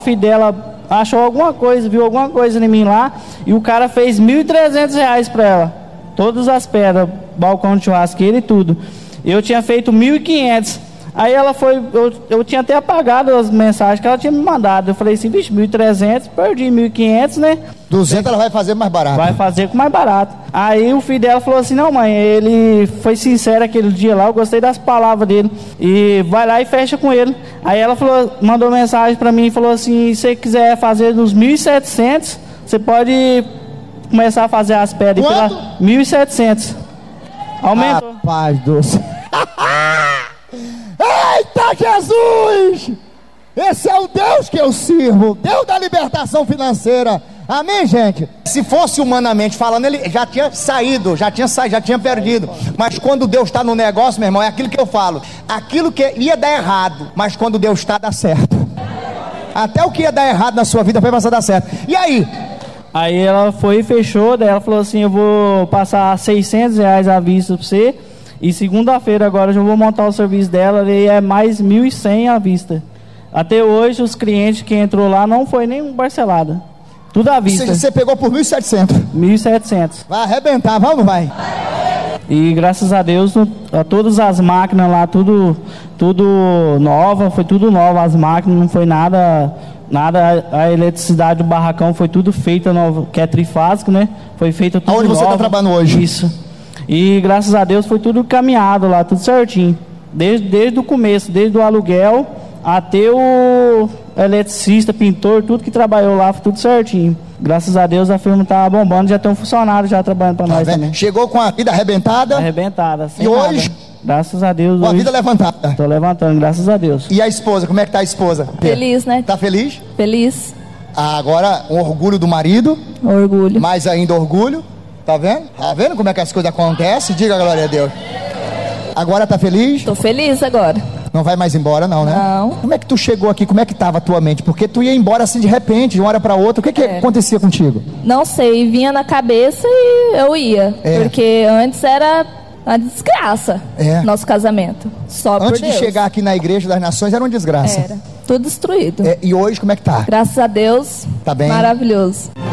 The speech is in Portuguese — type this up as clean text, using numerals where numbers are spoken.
filho dela achou alguma coisa, viu alguma coisa em mim lá, e o cara fez R$1.300 para ela. Todas as pedras, balcão de churrasqueira e tudo. Eu tinha feito 1.500. Aí ela foi, eu tinha até apagado as mensagens que ela tinha me mandado. Eu falei assim, vixe, 1.300, perdi 1.500, né? 200 ela vai fazer mais barato. Vai fazer com mais barato. Aí o filho dela falou assim, não mãe, ele foi sincero aquele dia lá, eu gostei das palavras dele. E vai lá e fecha com ele. Aí ela falou, mandou mensagem pra mim e falou assim, se você quiser fazer nos 1.700, você pode começar a fazer as pedras. Quanto? 1.700. Aumentou. Rapaz doce. Eita Jesus! Esse é o Deus que eu sirvo, Deus da libertação financeira. Amém, gente? Se fosse humanamente falando, ele já tinha saído, já tinha perdido. Mas quando Deus está no negócio, meu irmão, é aquilo que eu falo. Aquilo que ia dar errado, mas quando Deus está, dá certo. Até o que ia dar errado na sua vida foi passar a dar certo. E aí? Aí ela foi e fechou, daí ela falou assim, eu vou passar R$600 à vista pra você. E segunda-feira agora eu já vou montar o serviço dela e é mais 1.100 à vista. Até hoje os clientes que entrou lá não foi nem parcelada. Tudo à vista. Você pegou por 1.700. 1.700. Vai arrebentar, vai ou não vai? E graças a Deus, todas as máquinas lá, tudo nova, foi tudo nova. As máquinas não foi nada, a eletricidade do barracão foi tudo feita nova, que é trifásico, né? Foi feita tudo aonde você está trabalhando hoje? Isso. E graças a Deus foi tudo caminhado lá, tudo certinho. Desde o começo, desde o aluguel até o eletricista, pintor, tudo que trabalhou lá, foi tudo certinho. Graças a Deus a firma tá bombando, já tem um funcionário já trabalhando para nós também. Chegou com a vida arrebentada? Arrebentada, sem e nada. Hoje? Graças a Deus. Com a vida levantada? Tô levantando, graças a Deus. E a esposa, como é que tá a esposa? Feliz, né? Tá feliz? Feliz. Agora, um orgulho do marido. Orgulho. Mais ainda orgulho. Tá vendo? Tá vendo como é que as coisas acontecem? Diga glória a Deus. Agora tá feliz? Tô feliz agora. Não vai mais embora não, né? Não. Como é que tu chegou aqui? Como é que tava a tua mente? Porque tu ia embora assim de repente, de uma hora para outra. O que que acontecia contigo? Não sei, vinha na cabeça e eu ia. Porque antes era uma desgraça. Nosso casamento. Só por Deus. Antes de chegar aqui na Igreja das Nações era uma desgraça. Era. Tudo destruído. E hoje como é que tá? Graças a Deus. Tá bem? Maravilhoso.